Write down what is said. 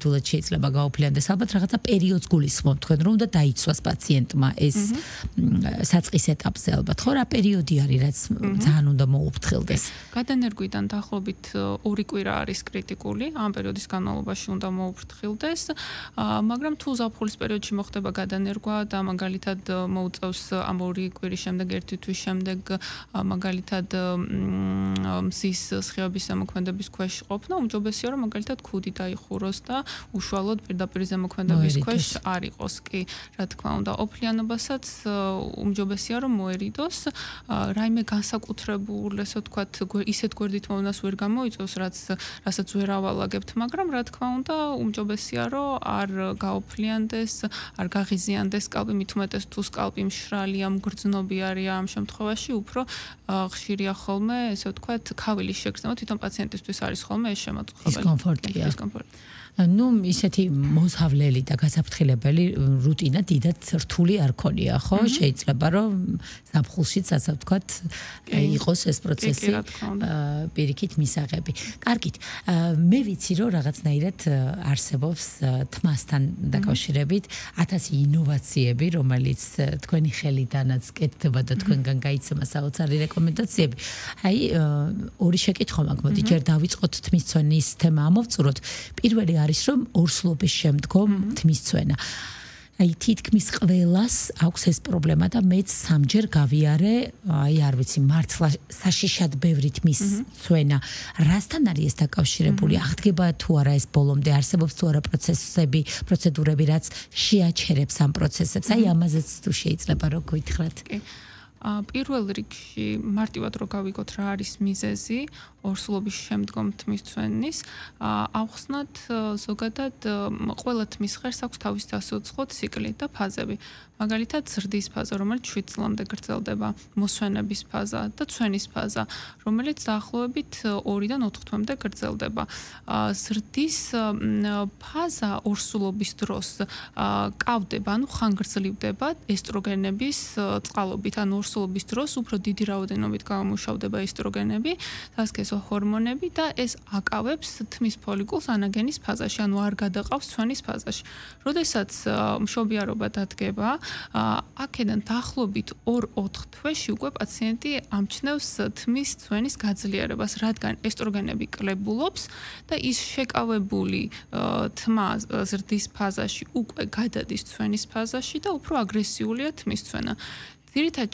ადვილად შეიძლება გაუფრინდეს. ალბათ რაღაცა პერიოდს გულისხმობთ თქვენ, რომ უნდა დაიცვას პაციენტმა ეს საწყის ეტაპზე ალბათ. ხო, რა პერიოდი არის, რაც ძალიან უნდა მოუფრთხილდეს? გადანერგვიდან დაახლოებით 2 კვირა არის კრიტიკული, ამ პერიოდის განმავლობაში უნდა მოუფრთხილდეს, მაგრამ თუ ზაფხულის პერიოდში მოხდება გადანერგვა და მაგალითად მოუწევს ამ 2 კვირის შემდეგ 1 თვის შემდეგ მაგალითად მზის სხივების ზემოქმედების ქვეშ ყოფნა, უმჯობესია რომ მაგალითად ქუდი დაიხუროს და უშუალოდ პირდაპირ ზემოქმედების ქვეშ არ იყოს კი, რა თქმა უნდა, ოფლიანობასაც უმჯობესია რომ მოერიდოს, რაიმე განსაკუთრებულ, ესე ვთქვათ, ისეთ გვერდით მოვლენას ვერ გამოიწვევს, რასაც ვერ ავალაგებთ, მაგრამ რა თქმა უნდა, უმჯობესია რომ არ გაოფლიანდეს, არ გაღიზიანდეს სკალპი, მით უმეტეს თუ სკალპი მშრალია, მგრძნობი არის ამ შემთხვევაში, უფრო ხშირია ხოლმე, ესე ვთქვათ, ქავილის შეგრძნება, თვითონ პაციენტისთვის არის ხოლმე ეს შემაწუხებელი. დისკომფორტია. ნუ ისეთი მოსავლელი და გასაფრთხილებელი რუტინა დიდად რთული არ ქონია, ხო? შეიძლება რომ ზაფხულშიც ასე ვთქვათ, იყოს ეს პროცესი პირიქით მისაღები. კარგით. მე ვიცი რომ რაღაცნაირად არსებობს თმასთან დაკავშირებით 1000 ინოვაციები, რომელიც თქვენი ხელიდანაც კეთდება და თქვენგან გაიცემა საოცარი რეკომენდაციები. აი, ორი შეკითხვა მაქვს, მოდი ჯერ დავიწყოთ თმისცვენის თემა ამოვწუროთ. პირველი არის რომ ორსულობის შემდგომ თმისცვენა. აი თითქმის ყველას აქვს ეს პრობლემა და მეც 3ჯერ გავიარე, აი არ ვიცი, მართლა საშიშად ბევრი თმისცვენა. რასთან არის ეს დაკავშირებული? აღდგება თუ არა ეს ბოლომდე, არსებობს თუ არა პროცედურები, რაც შეაჩერებს ამ პროცესებს? აი ამაზეც თუ შეიძლება რომ გითხრათ. პირველ რიგში მარტივად რო გავიგოთ რა არის მიზეზი ორსულობის შემდგომ თმისცვენის, ავხსნათ ზოგადად ყველა თმის ხერს აქვს თავისი სასიცოცხლო ციკლი და ფაზები. მაგალითად ზრდის ფაზა, რომელიც 7 წლამდე გრძელდება, მოსვენების ფაზა და ცვენის ფაზა, რომელიც დაახლოებით 2-დან 4 თვემდე გრძელდება. ზრდის ფაზა ორსულობის დროს კავდება, ანუ ხანგრძლივდება ესტროგენების წყალობით, ანუ ორსულობის დროს უფრო დიდი რაოდენობით გამომუშავდება ესტროგენები, სასქესო ჰორმონები და ეს აკავებს თმის ფოლიკულს ანაგენის ფაზაში, ანუ არ გადაყავს ცვენის ფაზაში. როდესაც მშობიარობა დადგება, აქედან დაახლოებით 2-4 თვეში უკვე პაციენტი ამჩნევს თმის ცვენის გაძლიერებას, რადგან ესტროგენები კლებულობს და ის შეკავებული თმა ზრდის ფაზაში უკვე გადადის ცვენის ფაზაში და უფრო აგრესიულია თმის ცვენა. ძირითად